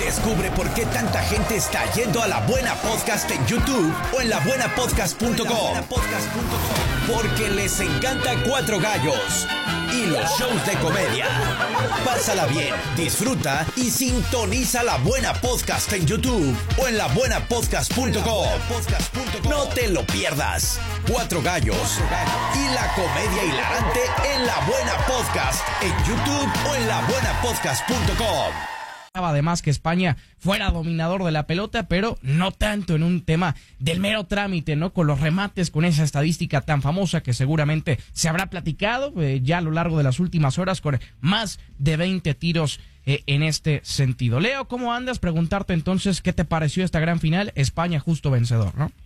Descubre por qué tanta gente está yendo a La Buena Podcast en YouTube o en labuenapodcast.com. Porque les encanta Cuatro Gallos y los shows de comedia. Pásala bien, disfruta y sintoniza La Buena Podcast en YouTube o en labuenapodcast.com. No te lo pierdas. Cuatro Gallos y la comedia hilarante en La Buena Podcast en YouTube o en labuenapodcast.com. Además que España fuera dominador de la pelota, pero no tanto en un tema del mero trámite, ¿no? Con los remates, con esa estadística tan famosa que seguramente se habrá platicado ya a lo largo de las últimas horas, con más de 20 tiros en este sentido. Leo, ¿cómo andas? Preguntarte entonces, ¿qué te pareció esta gran final? España justo vencedor, ¿no?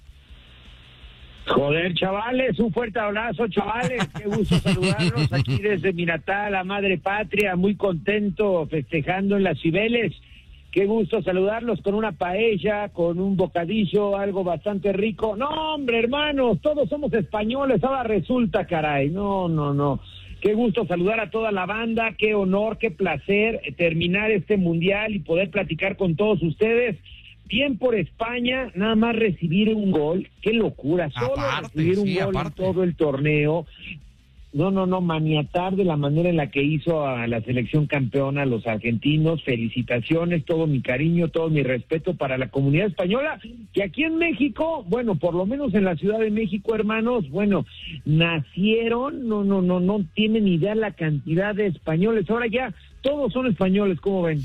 Joder, chavales, un fuerte abrazo, chavales, qué gusto saludarlos aquí desde mi natal, la madre patria, muy contento, festejando en las Cibeles, qué gusto saludarlos con una paella, con un bocadillo, algo bastante rico. No, hombre, hermanos, todos somos españoles, ahora resulta, caray, no, qué gusto saludar a toda la banda, qué honor, qué placer terminar este mundial y poder platicar con todos ustedes. Bien por España, nada más recibir un gol, qué locura, solo recibir un gol en todo el torneo. No, maniatar de la manera en la que hizo a la selección campeona, a los argentinos, felicitaciones, todo mi cariño, todo mi respeto para la comunidad española, que aquí en México, bueno, por lo menos en la Ciudad de México, hermanos, bueno, nacieron, no tienen idea la cantidad de españoles, ahora ya todos son españoles, ¿cómo ven?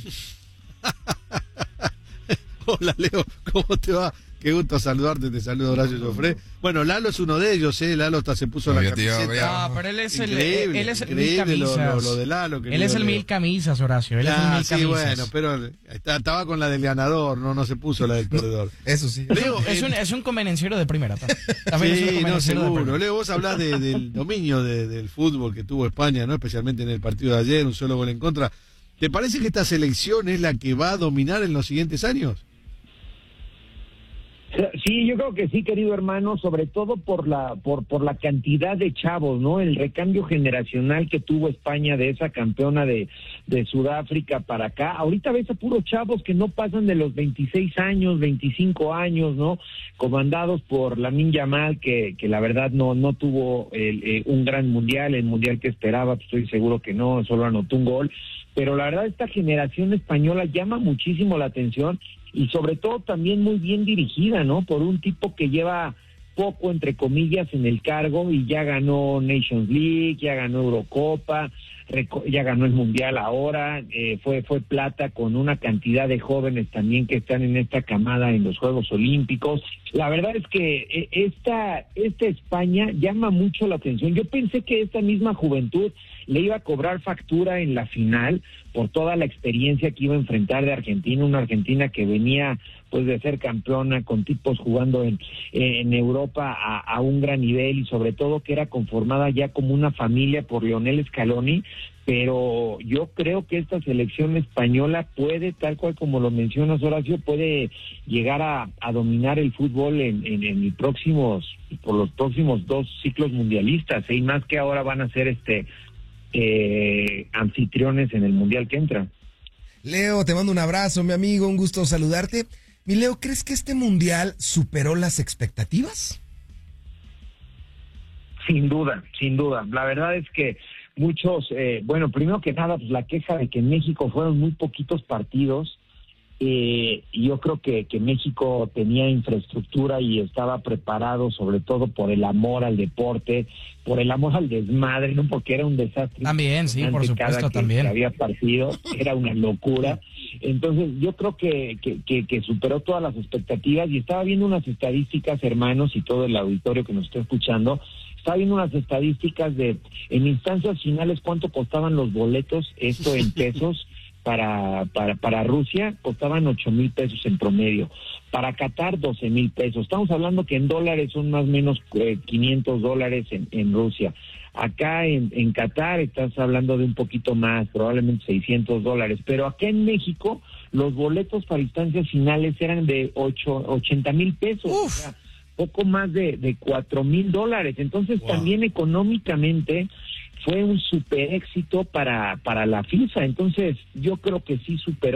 Hola Leo, ¿cómo te va? Qué gusto saludarte, te saludo Horacio Joffre. Bueno, Lalo es uno de ellos, Lalo hasta se puso la camiseta. No, pero él es increíble, él es el mil camisas. Lo de Lalo. Él es el mil camisas, Horacio, él es el mil camisas. Sí, bueno, pero estaba con la del ganador, no se puso la del perdedor. Eso sí. Leo, es un convenenciero de primera. También sí, es un no, seguro. de Leo, vos hablás del dominio del fútbol que tuvo España, ¿no? Especialmente en el partido de ayer, un solo gol en contra. ¿Te parece que esta selección es la que va a dominar en los siguientes años? Sí, yo creo que sí, querido hermano, sobre todo por la cantidad de chavos, ¿no? El recambio generacional que tuvo España de esa campeona de Sudáfrica para acá. Ahorita ves a puros chavos que no pasan de los 26 años, 25 años, ¿no? Comandados por Lamine Yamal, que la verdad no tuvo un gran mundial, el mundial que esperaba, pues estoy seguro que no, solo anotó un gol. Pero la verdad esta generación española llama muchísimo la atención y sobre todo también muy bien dirigida, ¿no? Por un tipo que lleva poco, entre comillas, en el cargo y ya ganó Nations League, ya ganó Eurocopa, ya ganó el Mundial ahora, fue plata con una cantidad de jóvenes también que están en esta camada en los Juegos Olímpicos. La verdad es que esta España llama mucho la atención. Yo pensé que esta misma juventud le iba a cobrar factura en la final por toda la experiencia que iba a enfrentar de Argentina, una Argentina que venía pues de ser campeona, con tipos jugando en Europa a un gran nivel y sobre todo que era conformada ya como una familia por Lionel Scaloni, pero yo creo que esta selección española puede, tal cual como lo mencionas, Horacio, puede llegar a dominar el fútbol por los próximos 2 ciclos mundialistas, y más que ahora van a ser anfitriones en el mundial que entra. Leo, te mando un abrazo, mi amigo, un gusto saludarte. Mi Leo, ¿crees que este mundial superó las expectativas? Sin duda. La verdad es que muchos, primero que nada, pues la queja de que en México fueron muy poquitos partidos. Yo creo que México tenía infraestructura y estaba preparado sobre todo por el amor al deporte, por el amor al desmadre, no porque era un desastre. También, sí, por supuesto, también. Que había partido, era una locura. Entonces yo creo que superó todas las expectativas y estaba viendo unas estadísticas, hermanos, y todo el auditorio que nos está escuchando, estaba viendo unas estadísticas en instancias finales cuánto costaban los boletos, esto en pesos. Para Rusia costaban 8,000 pesos en promedio, para Qatar 12,000 pesos. Estamos hablando que en dólares son más o menos $500 en Rusia. Acá en Qatar estás hablando de un poquito más, probablemente $600, pero acá en México los boletos para instancias finales eran de 80,000 pesos. O sea, poco más de $4,000. Entonces también económicamente fue un super éxito para la FIFA. Entonces yo creo que sí superó